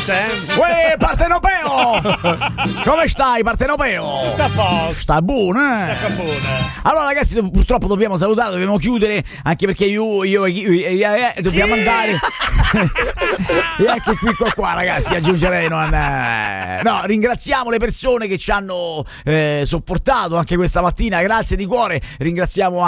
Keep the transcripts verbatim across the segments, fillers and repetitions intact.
niente, eh? Uè, partenopeo! Come stai, partenopeo? Tutto a posto. Sta buono, eh? Sta buono. Allora, ragazzi, purtroppo dobbiamo salutare, dobbiamo chiudere, anche perché io, io, io, io, io eh, dobbiamo andare. E anche qui, qua, qua, ragazzi, aggiungerei non. Eh, no, ringraziamo le persone che ci hanno eh, sopportato anche questa mattina, grazie di cuore. Ringraziamo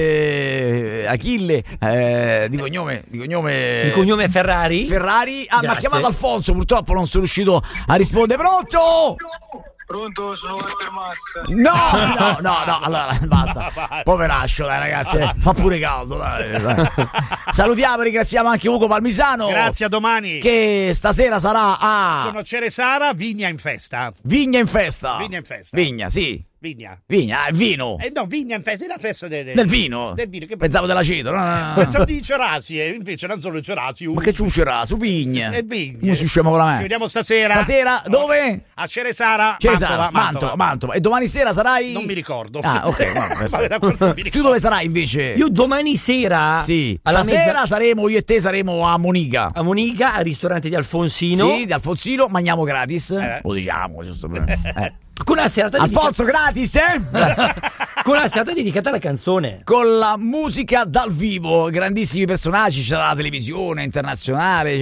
anche Achille, eh, di cognome, di cognome. Il cognome Ferrari. Ferrari. Ah, mi ha chiamato Alfonso, purtroppo non sono riuscito a rispondere. Pronto? Pronto, sono Walter Massa. No, no, no, no, allora basta. Poveraccio, dai ragazzi, eh. Fa pure caldo, dai, dai. Salutiamo e ringraziamo anche Ugo Palmisano. Grazie, a domani. Che stasera sarà a Sono Ceresara, Vigna in festa. Vigna in festa. Vigna in festa. Vigna, sì. Vigna. Vigna, è vino. Eh no, Vigna in festa, è la festa del, del vino. Del vino. Che... Pensavo della ceto, no, no, no. Pensavo di Cerasi, eh. Invece non solo Cerasi. Ma che ciucerà? Su Vigna. E Vigna. Come si usciamo con la mano? Ci vediamo stasera. Stasera dove? A Ceresara. Ceresara, Mantova, Mantova, Mantova. E domani sera sarai? Non mi ricordo. Ah, ok. No, Vabbè, mi tu dove sarai invece? Io domani sera. Sì. Alla stasera mezza... saremo, io e te saremo a Monica. A Monica, al ristorante di Alfonsino. Sì, di Alfonsino, mangiamo gratis. Eh. Lo diciamo, giusto per... eh. Con una serata Alfonso dedicata... gratis, eh? Con una serata dedicata alla canzone. Con la musica dal vivo, grandissimi personaggi, c'è la televisione internazionale,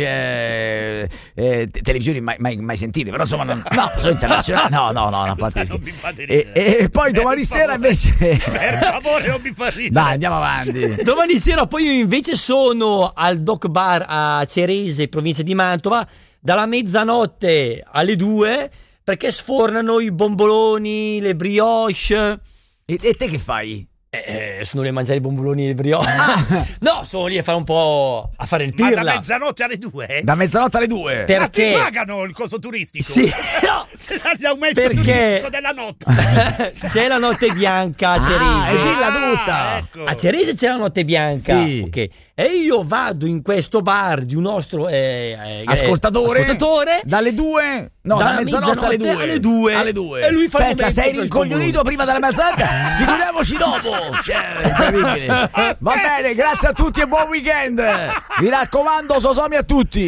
c'è eh, televisioni mai, mai, mai sentite, però insomma non, no, sono internazionali. No, no, no, no, Scusa, non mi fate ridere. E, e poi per domani favore. Sera invece per favore non mi fa ridere. Dai, andiamo avanti. Domani sera poi io invece sono al Doc Bar a Cerese, provincia di Mantova, dalla mezzanotte alle due. Perché sfornano i bomboloni, le brioche. E, e te che fai? Eh, sono lì a mangiare i bomboloni e le brioche. Ah. No, sono lì a fare un po' a fare il pirla. Ma da mezzanotte alle due? Da mezzanotte alle due? Perché? Ma ti pagano il coso turistico? Sì, no. L'aumento perché turistico della notte. C'è la notte bianca a Cerese. Ah, e dilla tutta. Ah, ecco. A Cerese c'è la notte bianca. Sì. Okay. E io vado in questo bar di un nostro eh, eh, ascoltatore, ascoltatore dalle due, no, da mezzanotte alle due. alle due. Alle due. E lui fa pensa, sei rincoglionito prima della mezzanotte, figuriamoci dopo. Cioè, incredibile. Va bene, grazie a tutti e buon weekend. Mi raccomando, sosomi a tutti.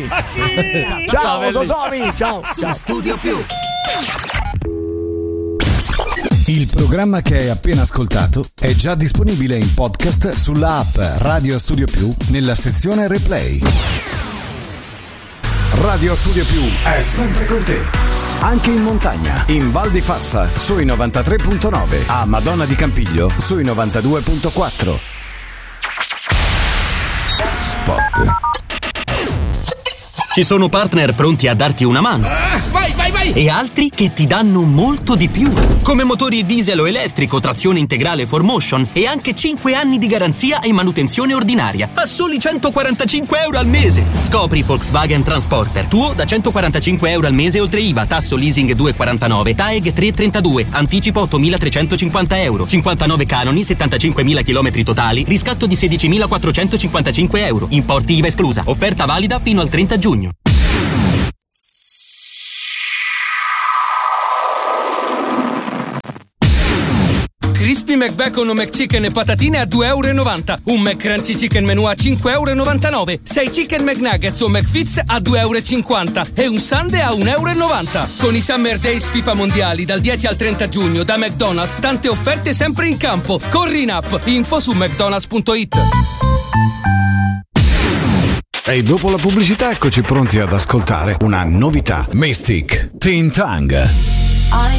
Ciao, ciao sosomi, ciao. Ciao. Studio Più. Il programma che hai appena ascoltato è già disponibile in podcast sulla app Radio Studio Più nella sezione Replay. Radio Studio Più è sempre con te. Anche in montagna, in Val di Fassa sui novantatré virgola nove, a Madonna di Campiglio sui novantadue virgola quattro. Spot. Ci sono partner pronti a darti una mano. Uh, vai, vai, vai! E altri che ti danno molto di più. Come motori diesel o elettrico, trazione integrale four motion e anche cinque anni di garanzia e manutenzione ordinaria a soli centoquarantacinque euro al mese. Scopri Volkswagen Transporter, tuo da centoquarantacinque euro al mese oltre I V A, tasso leasing due virgola quarantanove, T A E G tre virgola trentadue, anticipo ottomilatrecentocinquanta euro, cinquantanove canoni, settantacinquemila chilometri totali, riscatto di sedicimilaquattrocentocinquantacinque euro, importi I V A esclusa, offerta valida fino al trenta giugno. Crispy McBacon o McChicken e patatine a due e novanta euro. Un McCrunchy Chicken Menù a cinque e novantanove euro. sei Chicken McNuggets o McFits a due e cinquanta euro. E un Sundae a un e novanta euro. Con i Summer Days FIFA Mondiali dal dieci al trenta giugno da McDonald's, tante offerte sempre in campo. Corri in app. Info su mcdonalds punto it. E dopo la pubblicità eccoci pronti ad ascoltare una novità. Mystic Teen Tang.